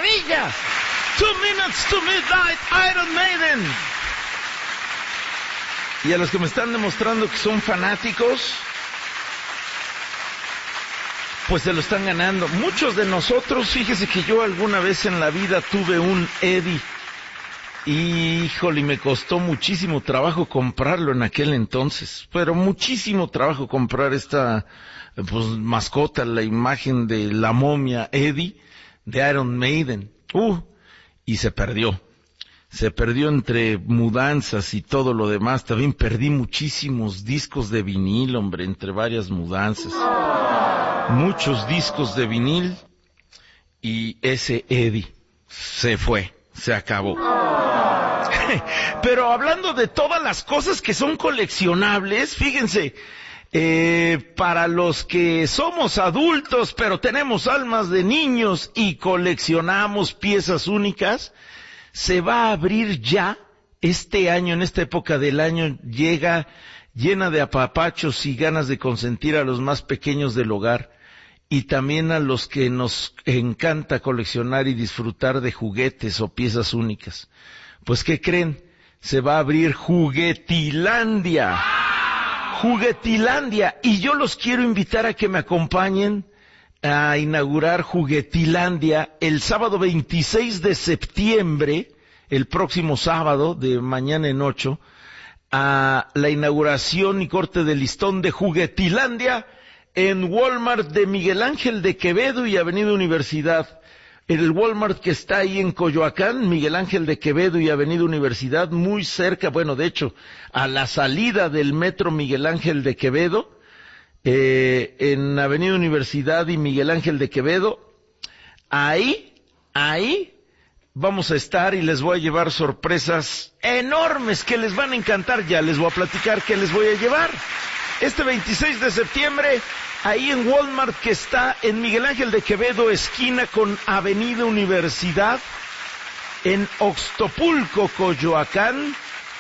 maravilla! 2 Minutes to Midnight, Iron Maiden. Y a los que me están demostrando que son fanáticos, pues se lo están ganando. Muchos de nosotros, fíjese que yo alguna vez en la vida tuve un Eddie. Y, híjole, me costó muchísimo trabajo comprarlo en aquel entonces. Pero muchísimo trabajo comprar esta, pues, mascota, la imagen de la momia Eddie, de Iron Maiden. Y se perdió. Se perdió entre mudanzas y todo lo demás. También perdí muchísimos discos de vinil, hombre, entre varias mudanzas. Muchos discos de vinil y ese Eddie se fue, se acabó. Pero hablando de todas las cosas que son coleccionables, fíjense, para los que somos adultos pero tenemos almas de niños y coleccionamos piezas únicas, se va a abrir ya este año, en esta época del año, llega llena de apapachos y ganas de consentir a los más pequeños del hogar y también a los que nos encanta coleccionar y disfrutar de juguetes o piezas únicas. Pues, ¿qué creen? Se va a abrir Juguetilandia. Juguetilandia. Y yo los quiero invitar a que me acompañen a inaugurar Juguetilandia el sábado 26 de septiembre, el próximo sábado, de mañana en 8, a la inauguración y corte de listón de Juguetilandia en Walmart de Miguel Ángel de Quevedo y Avenida Universidad. El Walmart que está ahí en Coyoacán, Miguel Ángel de Quevedo y Avenida Universidad, muy cerca, bueno, de hecho, a la salida del metro Miguel Ángel de Quevedo, en Avenida Universidad y Miguel Ángel de Quevedo, ahí vamos a estar y les voy a llevar sorpresas enormes que les van a encantar. Ya les voy a platicar qué les voy a llevar. Este 26 de septiembre, ahí en Walmart que está en Miguel Ángel de Quevedo, esquina con Avenida Universidad, en Oxtopulco, Coyoacán,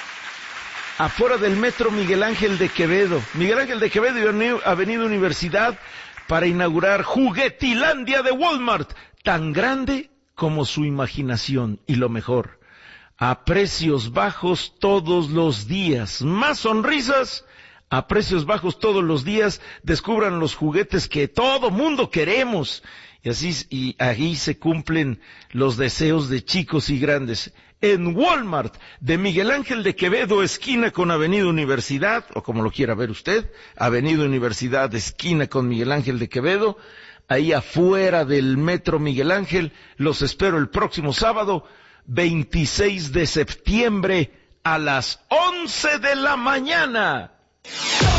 afuera del metro Miguel Ángel de Quevedo. Miguel Ángel de Quevedo y Avenida Universidad para inaugurar Juguetilandia de Walmart, tan grande como su imaginación y lo mejor, a precios bajos todos los días, más sonrisas a precios bajos todos los días. Descubran los juguetes que todo mundo queremos. Y ahí se cumplen los deseos de chicos y grandes. En Walmart de Miguel Ángel de Quevedo, esquina con Avenida Universidad, o como lo quiera ver usted, Avenida Universidad, esquina con Miguel Ángel de Quevedo, ahí afuera del metro Miguel Ángel. Los espero el próximo sábado, 26 de septiembre, a las 11 de la mañana.